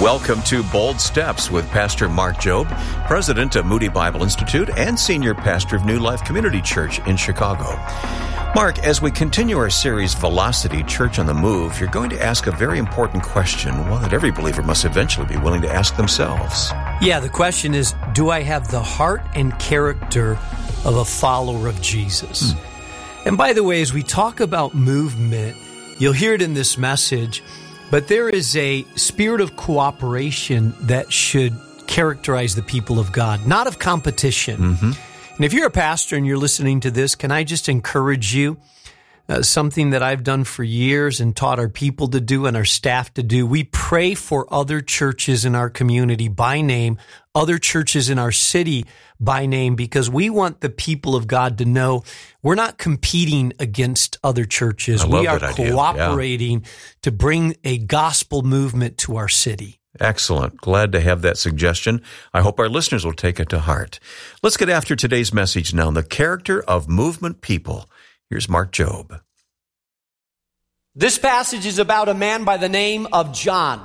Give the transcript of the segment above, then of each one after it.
Welcome to Bold Steps with Pastor Mark Jobe, President of Moody Bible Institute and Senior Pastor of New Life Community Church in Chicago. Mark, as we continue our series, Velocity, Church on the Move, you're going to ask a very important question, one that every believer must eventually be willing to ask themselves. Yeah, the question is, do I have the heart and character of a follower of Jesus? And by the way, as we talk about movement, you'll hear it in this message, but there is a spirit of cooperation that should characterize the people of God, not of competition. And if you're a pastor and you're listening to this, can I just encourage you, something that I've done for years and taught our people to do and our staff to do? We pray for other churches in our community by name, other churches in our city by name, because we want the people of God to know we're not competing against other churches. We are cooperating to bring a gospel movement to our city. Excellent. Glad to have that suggestion. I hope our listeners will take it to heart. Let's get after today's message now, the character of movement people. Here's Mark Jobe. This passage is about a man by the name of John.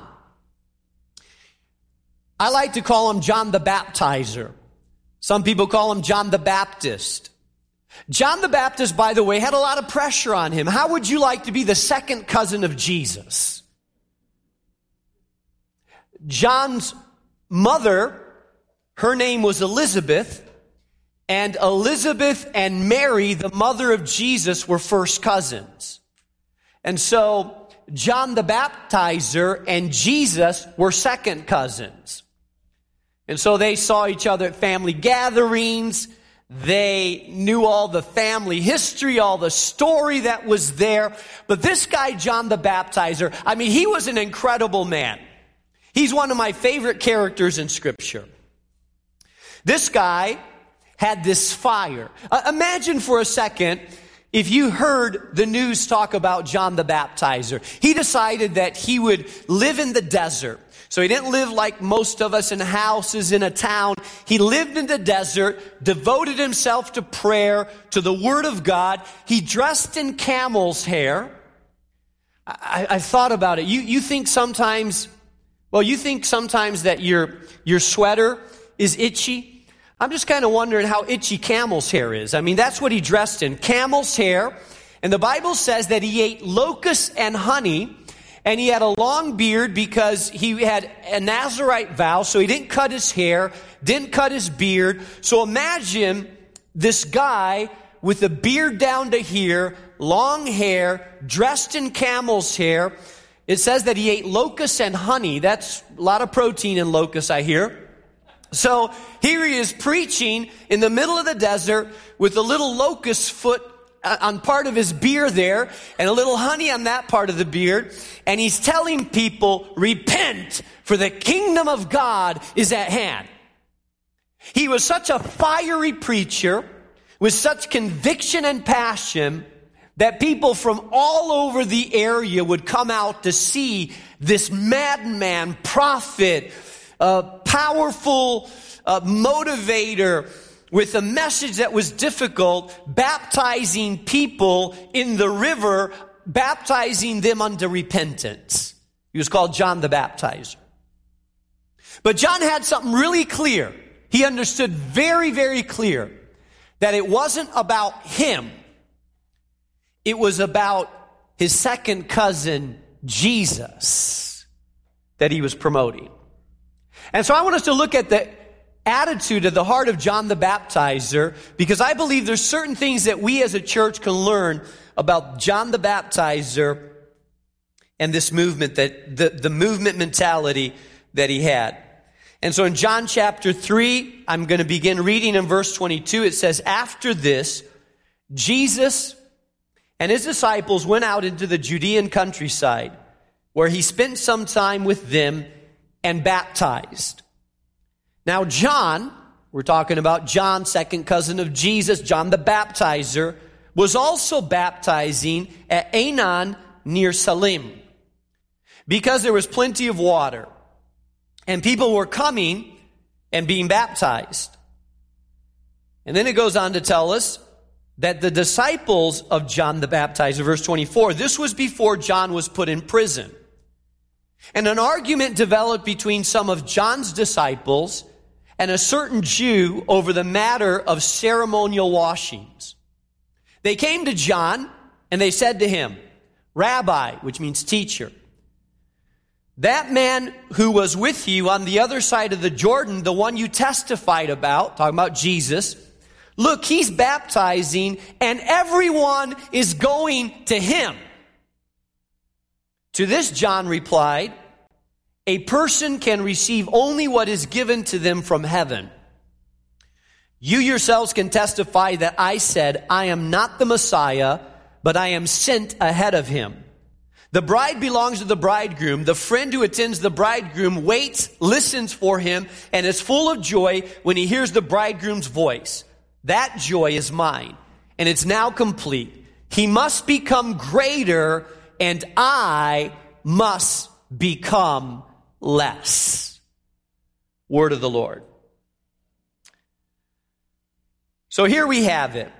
I like to call him John the Baptizer. Some people call him John the Baptist. John the Baptist, by the way, had a lot of pressure on him. How would you like to be the second cousin of Jesus? John's mother, her name was Elizabeth, and Elizabeth and Mary, the mother of Jesus, were first cousins. And so John the Baptizer and Jesus were second cousins. And so they saw each other at family gatherings. They knew all the family history, all the story that was there. But this guy, John the Baptizer, he was an incredible man. He's one of my favorite characters in Scripture. This guy had this fire. Imagine for a second if you heard the news talk about John the Baptizer. He decided that he would live in the desert. So he didn't live like most of us in houses in a town. He lived in the desert, devoted himself to prayer, to the Word of God. He dressed in camel's hair. I thought about it. You think sometimes that your sweater is itchy. I'm just kind of wondering how itchy camel's hair is. That's what he dressed in, camel's hair. And the Bible says that he ate locusts and honey, and he had a long beard because he had a Nazirite vow, so he didn't cut his hair, didn't cut his beard. So imagine this guy with a beard down to here, long hair, dressed in camel's hair. It says that he ate locusts and honey. That's a lot of protein in locusts, I hear. So here he is preaching in the middle of the desert with a little locust foot on part of his beard there and a little honey on that part of the beard. And he's telling people, repent, for the kingdom of God is at hand. He was such a fiery preacher with such conviction and passion that people from all over the area would come out to see this madman, prophet, powerful motivator with a message that was difficult, baptizing people in the river, baptizing them unto repentance. He was called John the Baptizer. But John had something really clear. He understood very, very clear that it wasn't about him. It was about his second cousin, Jesus, that he was promoting. And so I want us to look at the attitude of the heart of John the Baptizer, because I believe there's certain things that we as a church can learn about John the Baptizer and this movement, that the movement mentality that he had. And so in John chapter 3, I'm going to begin reading in verse 22. It says, after this, Jesus and his disciples went out into the Judean countryside, where he spent some time with them and baptized. Now John, we're talking about John, second cousin of Jesus, John the Baptizer, was also baptizing at Aenon near Salim, because there was plenty of water, and people were coming and being baptized. And then it goes on to tell us that the disciples of John the Baptizer, verse 24, this was before John was put in prison. And an argument developed between some of John's disciples and a certain Jew over the matter of ceremonial washings. They came to John and they said to him, "Rabbi," which means teacher, "that man who was with you on the other side of the Jordan, the one you testified about," talking about Jesus, "look, he's baptizing and everyone is going to him." To this John replied, "A person can receive only what is given to them from heaven. You yourselves can testify that I said, I am not the Messiah, but I am sent ahead of him. The bride belongs to the bridegroom. The friend who attends the bridegroom waits, listens for him, and is full of joy when he hears the bridegroom's voice. That joy is mine, and it's now complete. He must become greater, and I must become less." Word of the Lord. So here we have it.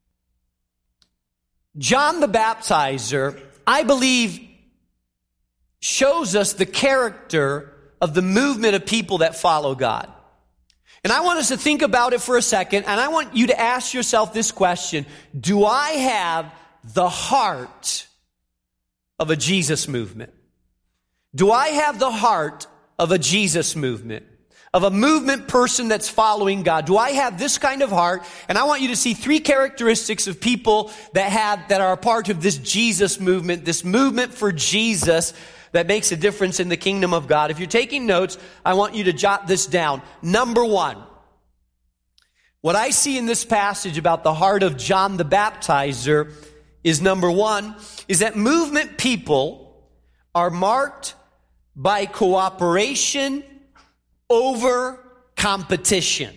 John the Baptizer, I believe, shows us the character of the movement of people that follow God. And I want us to think about it for a second, and I want you to ask yourself this question: do I have the heart of a Jesus movement? Do I have the heart of a Jesus movement? Of a movement person that's following God? Do I have this kind of heart? And I want you to see three characteristics of people that are a part of this Jesus movement, this movement for Jesus that makes a difference in the kingdom of God. If you're taking notes, I want you to jot this down. Number one, what I see in this passage about the heart of John the Baptizer is, number one, is that movement people are marked by cooperation over competition.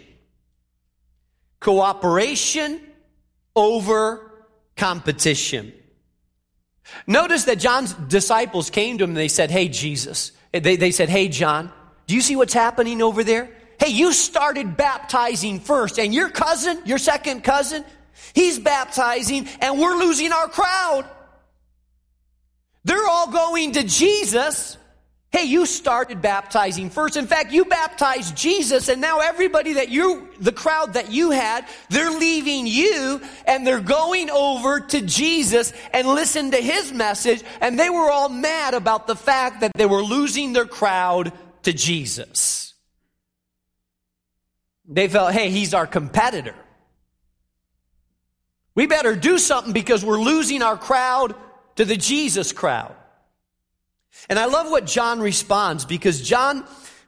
Cooperation over competition. Notice that John's disciples came to him and they said, "Hey, Jesus." They said, "Hey, John, do you see what's happening over there? Hey, you started baptizing first, and your cousin, your second cousin, he's baptizing, and we're losing our crowd. They're all going to Jesus. Hey, you started baptizing first. In fact, you baptized Jesus, and now everybody the crowd that you had, they're leaving you, and they're going over to Jesus and listen to his message." And they were all mad about the fact that they were losing their crowd to Jesus. They felt, hey, he's our competitor. We better do something because we're losing our crowd to the Jesus crowd. And I love what John responds, because John,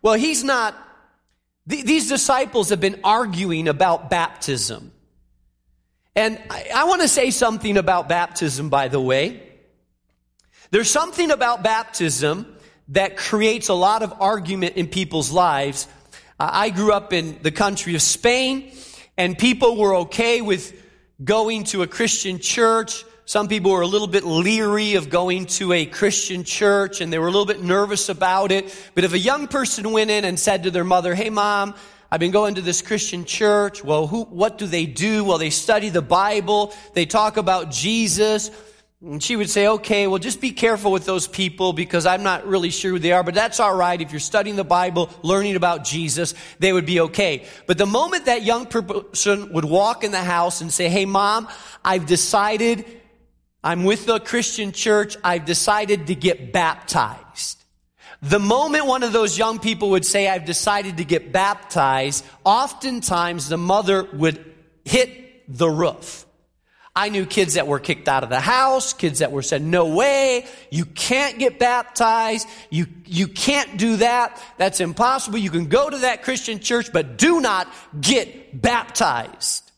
these disciples have been arguing about baptism. And I want to say something about baptism, by the way. There's something about baptism that creates a lot of argument in people's lives. I grew up in the country of Spain, and people were okay with going to a Christian church. Some people were a little bit leery of going to a Christian church, and they were a little bit nervous about it. But if a young person went in and said to their mother, "Hey, Mom, I've been going to this Christian church." Well, what do they do? Well, they study the Bible. They talk about Jesus. And she would say, "Okay, well, just be careful with those people because I'm not really sure who they are, but that's all right. If you're studying the Bible, learning about Jesus, they would be okay." But the moment that young person would walk in the house and say, "Hey, Mom, I've decided I'm with the Christian church. I've decided to get baptized." The moment one of those young people would say, "I've decided to get baptized," oftentimes the mother would hit the roof. I knew kids that were kicked out of the house, kids that were said, "No way, you can't get baptized, you can't do that, that's impossible, you can go to that Christian church, but do not get baptized."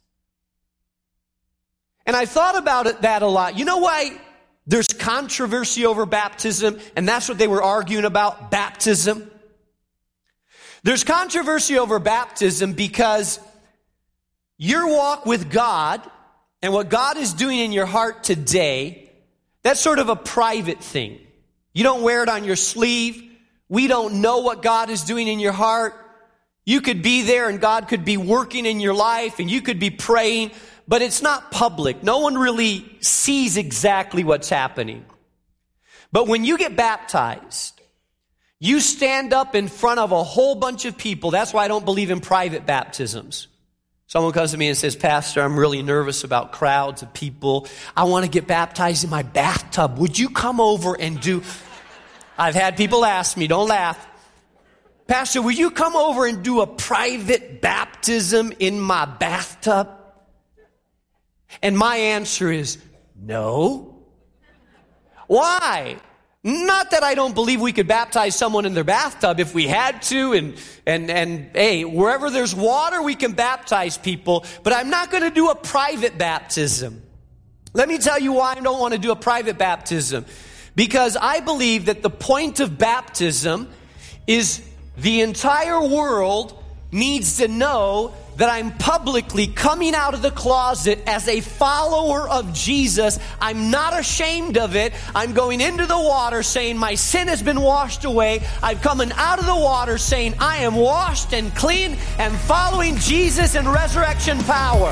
And I thought about that a lot. You know why there's controversy over baptism? And that's what they were arguing about, baptism. There's controversy over baptism because your walk with God and what God is doing in your heart today, that's sort of a private thing. You don't wear it on your sleeve. We don't know what God is doing in your heart. You could be there and God could be working in your life and you could be praying, but it's not public. No one really sees exactly what's happening. But when you get baptized, You stand up in front of a whole bunch of people. That's why I don't believe in private baptisms. Someone comes to me and says, Pastor, I'm really nervous about crowds of people. I want to get baptized in my bathtub. Would you come over and do... I've had people ask me, don't laugh. Pastor, will you come over and do a private baptism in my bathtub? And my answer is, no. Why? Not that I don't believe we could baptize someone in their bathtub if we had to, and hey, wherever there's water, we can baptize people, but I'm not going to do a private baptism. Let me tell you why I don't want to do a private baptism. Because I believe that the point of baptism is the entire world needs to know that I'm publicly coming out of the closet as a follower of Jesus. I'm not ashamed of it. I'm going into the water saying my sin has been washed away. I'm coming out of the water saying I am washed and clean and following Jesus in resurrection power.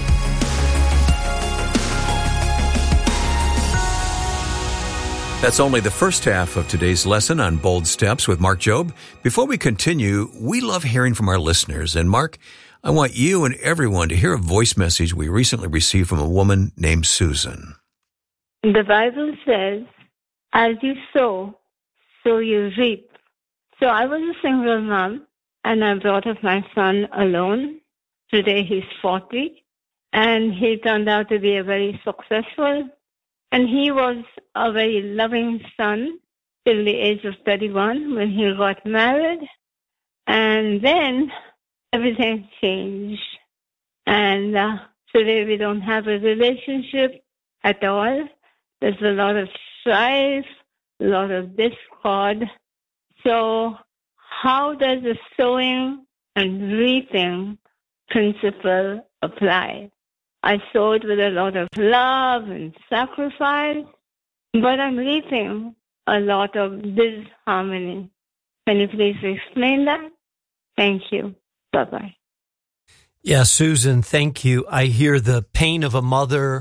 That's only the first half of today's lesson on Bold Steps with Mark Jobe. Before we continue, we love hearing from our listeners. And Mark, I want you and everyone to hear a voice message we recently received from a woman named Susan. The Bible says, as you sow, so you reap. So I was a single mom, and I brought up my son alone. Today he's 40, and he turned out to be a very successful, and he was a very loving son till the age of 31 when he got married. And then everything changed. And today we don't have a relationship at all. There's a lot of strife, a lot of discord. So how does the sowing and reaping principle apply? I sowed with a lot of love and sacrifice, but I'm reaping a lot of disharmony. Can you please explain that? Thank you. Bye-bye. Yeah, Susan, thank you. I hear the pain of a mother's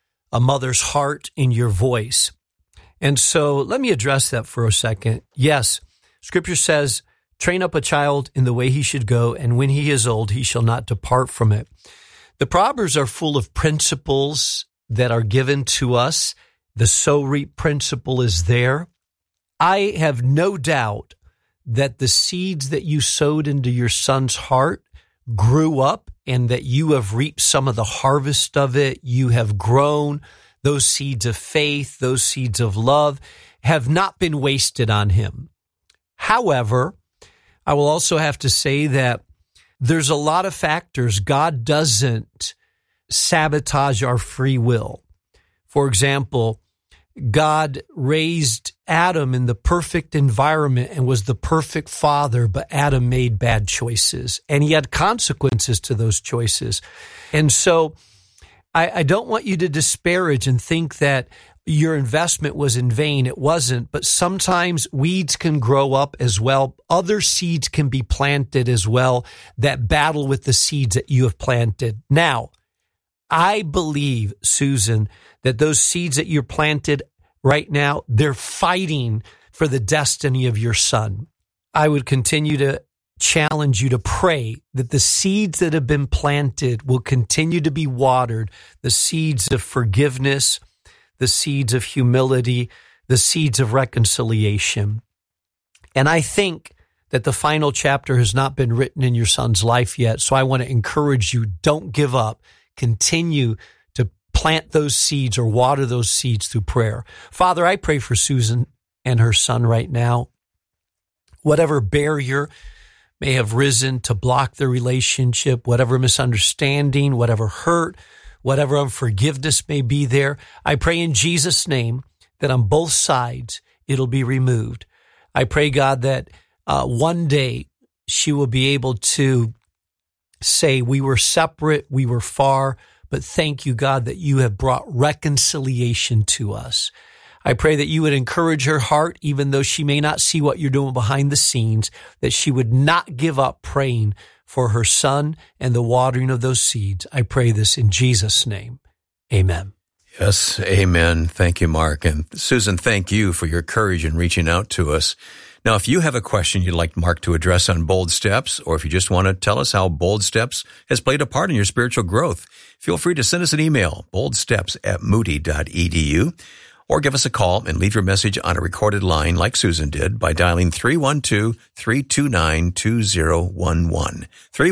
heart in your voice. And so let me address that for a second. Yes, Scripture says, train up a child in the way he should go, and when he is old, he shall not depart from it. The Proverbs are full of principles that are given to us. The sow-reap principle is there. I have no doubt that the seeds that you sowed into your son's heart grew up and that you have reaped some of the harvest of it. You have grown. Those seeds of faith, those seeds of love have not been wasted on him. However, I will also have to say that there's a lot of factors. God doesn't sabotage our free will. For example, God raised Adam in the perfect environment and was the perfect father, but Adam made bad choices, and he had consequences to those choices. And so I don't want you to disparage and think that your investment was in vain. It wasn't, but sometimes weeds can grow up as well. Other seeds can be planted as well that battle with the seeds that you have planted. Now, I believe, Susan, that those seeds that you're planted right now, they're fighting for the destiny of your son. I would continue to challenge you to pray that the seeds that have been planted will continue to be watered, the seeds of forgiveness, the seeds of humility, the seeds of reconciliation. And I think that the final chapter has not been written in your son's life yet. So I want to encourage you, don't give up. Continue to plant those seeds or water those seeds through prayer. Father, I pray for Susan and her son right now. Whatever barrier may have risen to block the relationship, whatever misunderstanding, whatever hurt, whatever unforgiveness may be there, I pray in Jesus' name that on both sides it'll be removed. I pray, God, that one day she will be able to say, we were separate, we were far, but thank you, God, that you have brought reconciliation to us. I pray that you would encourage her heart, even though she may not see what you're doing behind the scenes, that she would not give up praying for her son and the watering of those seeds. I pray this in Jesus' name. Amen. Yes, amen. Thank you, Mark. And Susan, thank you for your courage in reaching out to us. Now, if you have a question you'd like Mark to address on Bold Steps, or if you just want to tell us how Bold Steps has played a part in your spiritual growth, feel free to send us an email, boldsteps@moody.edu, or give us a call and leave your message on a recorded line like Susan did by dialing 312-329-2011,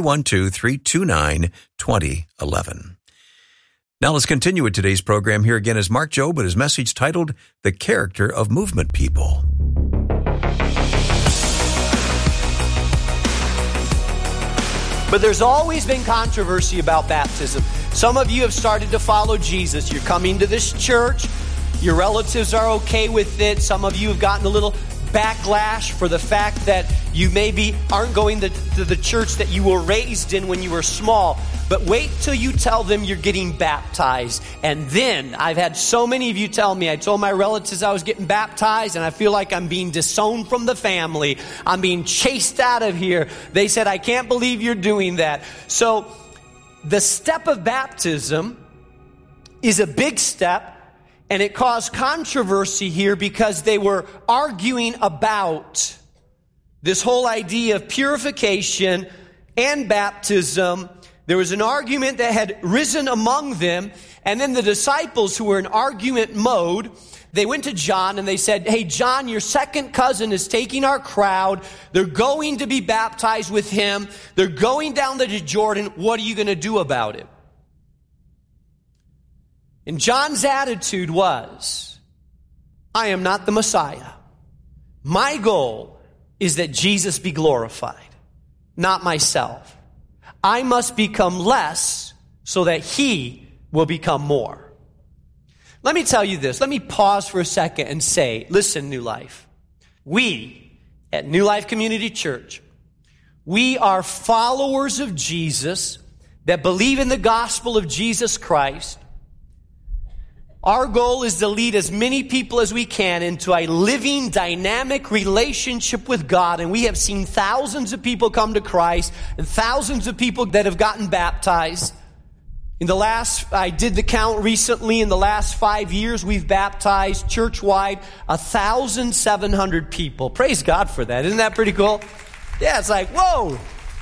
312-329-2011. Now let's continue with today's program. Here again is Mark Jobe with his message titled, The Character of Movement People. But there's always been controversy about baptism. Some of you have started to follow Jesus. You're coming to this church. Your relatives are okay with it. Some of you have gotten a little backlash for the fact that you maybe aren't going to the church that you were raised in when you were small. But wait till you tell them you're getting baptized. And then, I've had so many of you tell me, I told my relatives I was getting baptized and I feel like I'm being disowned from the family. I'm being chased out of here. They said, I can't believe you're doing that. So, the step of baptism is a big step. And it caused controversy here because they were arguing about this whole idea of purification and baptism. There was an argument that had risen among them. And then the disciples, who were in argument mode, they went to John and they said, hey, John, your second cousin is taking our crowd. They're going to be baptized with him. They're going down the Jordan. What are you going to do about it? And John's attitude was, I am not the Messiah. My goal is that Jesus be glorified, not myself. I must become less so that he will become more. Let me tell you this. Let me pause for a second and say, listen, New Life. We at New Life Community Church, we are followers of Jesus that believe in the gospel of Jesus Christ. Our goal is to lead as many people as we can into a living, dynamic relationship with God. And we have seen thousands of people come to Christ and thousands of people that have gotten baptized. I did the count recently. In the last 5 years, we've baptized church-wide 1,700 people. Praise God for that. Isn't that pretty cool? Yeah, it's like, whoa.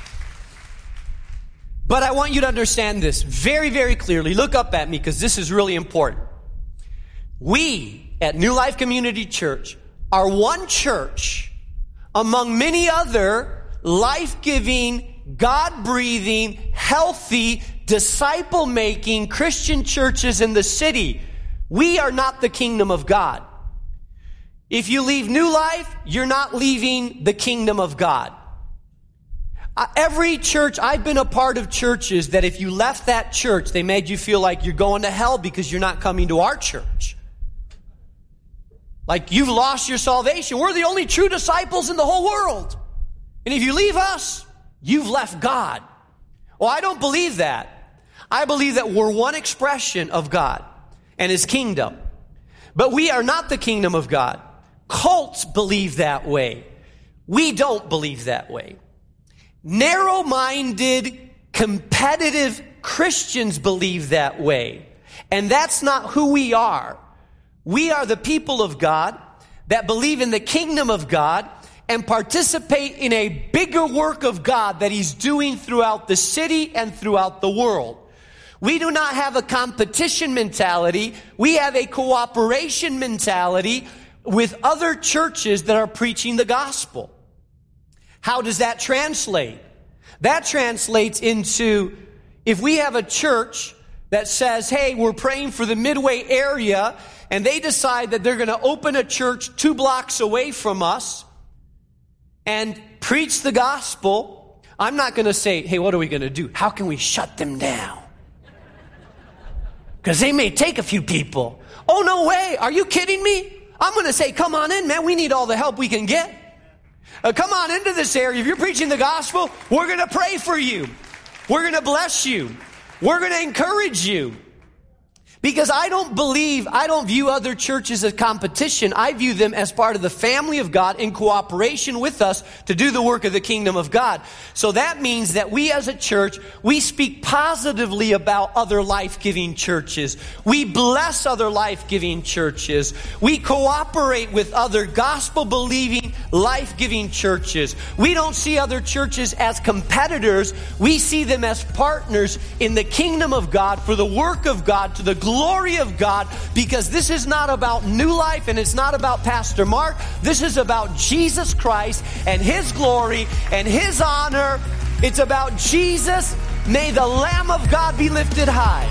But I want you to understand this very, very clearly. Look up at me because this is really important. We at New Life Community Church are one church among many other life-giving, God-breathing, healthy, disciple-making Christian churches in the city. We are not the kingdom of God. If you leave New Life, you're not leaving the kingdom of God. Every church, I've been a part of churches that if you left that church, they made you feel like you're going to hell because you're not coming to our church. Like you've lost your salvation. We're the only true disciples in the whole world. And if you leave us, you've left God. Well, I don't believe that. I believe that we're one expression of God and His kingdom. But we are not the kingdom of God. Cults believe that way. We don't believe that way. Narrow-minded, competitive Christians believe that way. And that's not who we are. We are the people of God that believe in the kingdom of God and participate in a bigger work of God that He's doing throughout the city and throughout the world. We do not have a competition mentality. We have a cooperation mentality with other churches that are preaching the gospel. How does that translate? That translates into, if we have a church that says, hey, we're praying for the Midway area, and they decide that they're going to open a church 2 blocks away from us and preach the gospel, I'm not going to say, hey, what are we going to do? How can we shut them down? Because they may take a few people. Oh, no way. Are you kidding me? I'm going to say, come on in, man. We need all the help we can get. Come on into this area. If you're preaching the gospel, we're going to pray for you. We're going to bless you. We're going to encourage you. Because I don't view other churches as competition. I view them as part of the family of God in cooperation with us to do the work of the kingdom of God. So that means that we as a church, we speak positively about other life-giving churches. We bless other life-giving churches. We cooperate with other gospel-believing, life-giving churches. We don't see other churches as competitors. We see them as partners in the kingdom of God for the work of God, to the glory of God, because this is not about New Life and it's not about Pastor Mark. This is about Jesus Christ and His glory and His honor. It's about Jesus. May the Lamb of God be lifted high.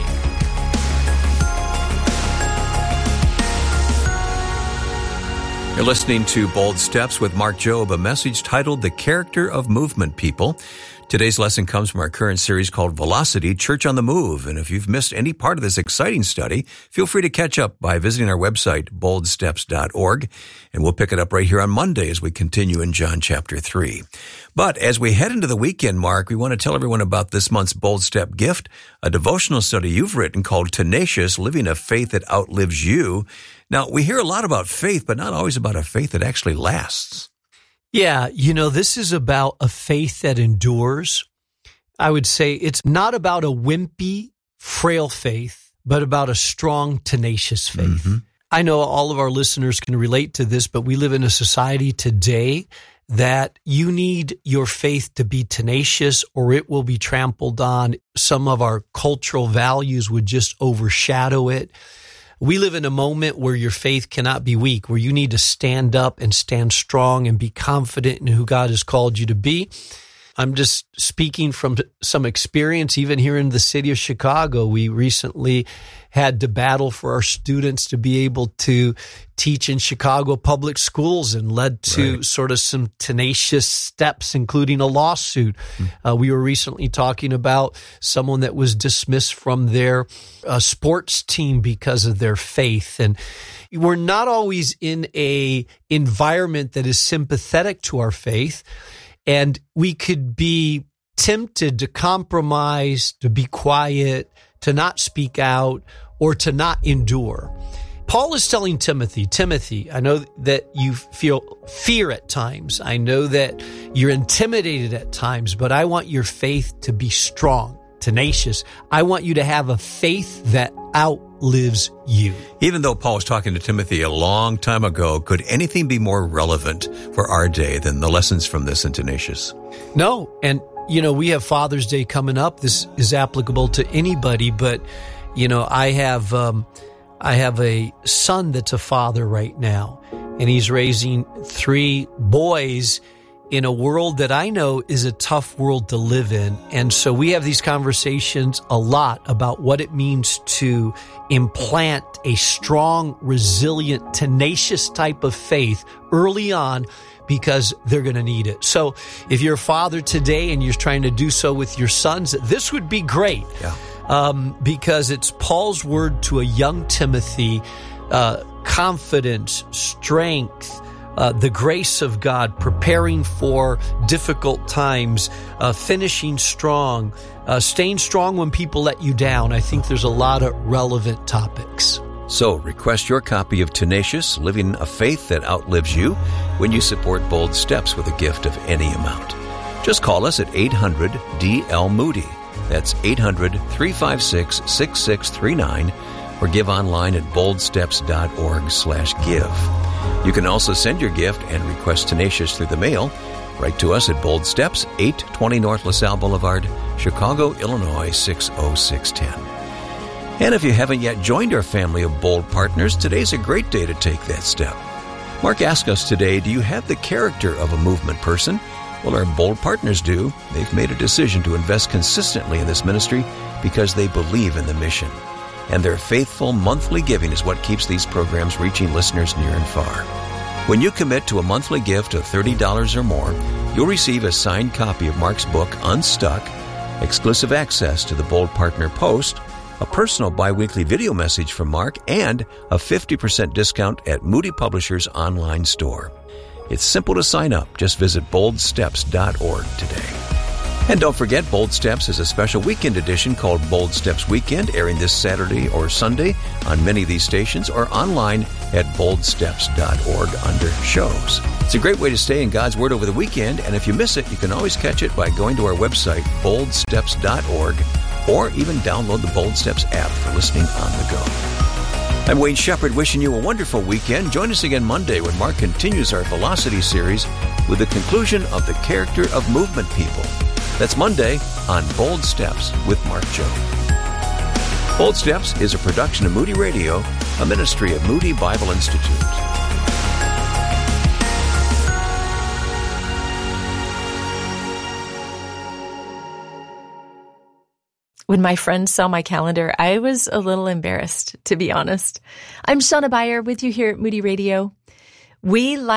You're listening to Bold Steps with Mark Jobe, a message titled The Character of Movement People. Today's lesson comes from our current series called Velocity, Church on the Move. And if you've missed any part of this exciting study, feel free to catch up by visiting our website, boldsteps.org. And we'll pick it up right here on Monday as we continue in John chapter 3. But as we head into the weekend, Mark, we want to tell everyone about this month's Bold Step gift, a devotional study you've written called Tenacious, Living a Faith That Outlives You. Now, we hear a lot about faith, but not always about a faith that actually lasts. Yeah, this is about a faith that endures. I would say it's not about a wimpy, frail faith, but about a strong, tenacious faith. Mm-hmm. I know all of our listeners can relate to this, but we live in a society today that you need your faith to be tenacious or it will be trampled on. Some of our cultural values would just overshadow it. We live in a moment where your faith cannot be weak, where you need to stand up and stand strong and be confident in who God has called you to be. I'm just speaking from some experience, even here in the city of Chicago. We recently had to battle for our students to be able to teach in Chicago public schools and led to sort of some tenacious steps, including a lawsuit. We were recently talking about someone that was dismissed from their sports team because of their faith. And we're not always in a environment that is sympathetic to our faith. And we could be tempted to compromise, to be quiet, to not speak out, or to not endure. Paul is telling Timothy, I know that you feel fear at times. I know that you're intimidated at times, but I want your faith to be strong, tenacious. I want you to have a faith that outlives you. Even though Paul was talking to Timothy a long time ago, could anything be more relevant for our day than the lessons from this in Tenacious? No. And, we have Father's Day coming up. This is applicable to anybody, but, I have a son that's a father right now, and he's raising 3 boys in a world that I know is a tough world to live in. And so we have these conversations a lot about what it means to implant a strong, resilient, tenacious type of faith early on, because they're going to need it. So if you're a father today and you're trying to do so with your sons, this would be great. Because it's Paul's word to a young Timothy, confidence, strength, the grace of God, preparing for difficult times, finishing strong, staying strong when people let you down. I think there's a lot of relevant topics. So request your copy of Tenacious, Living a Faith That Outlives You, when you support Bold Steps with a gift of any amount. Just call us at 800-DL-MOODY. That's 800-356-6639, or give online at boldsteps.org/give. You can also send your gift and request Tenacious through the mail. Write to us at Bold Steps, 820 North LaSalle Boulevard, Chicago, Illinois, 60610. And if you haven't yet joined our family of Bold Partners, today's a great day to take that step. Mark asked us today, do you have the character of a movement person? Well, our Bold Partners do. They've made a decision to invest consistently in this ministry because they believe in the mission. And their faithful monthly giving is what keeps these programs reaching listeners near and far. When you commit to a monthly gift of $30 or more, you'll receive a signed copy of Mark's book, Unstuck, exclusive access to the Bold Partner Post, a personal bi-weekly video message from Mark, and a 50% discount at Moody Publishers' online store. It's simple to sign up. Just visit boldsteps.org today. And don't forget, Bold Steps is a special weekend edition called Bold Steps Weekend, airing this Saturday or Sunday on many of these stations or online at boldsteps.org under shows. It's a great way to stay in God's Word over the weekend, and if you miss it, you can always catch it by going to our website, boldsteps.org, or even download the Bold Steps app for listening on the go. I'm Wayne Shepherd, wishing you a wonderful weekend. Join us again Monday when Mark continues our Velocity series with the conclusion of the character of movement people. That's Monday on Bold Steps with Mark Jobe. Bold Steps is a production of Moody Radio, a ministry of Moody Bible Institute. When my friends saw my calendar, I was a little embarrassed, to be honest. I'm Shauna Beyer with you here at Moody Radio. We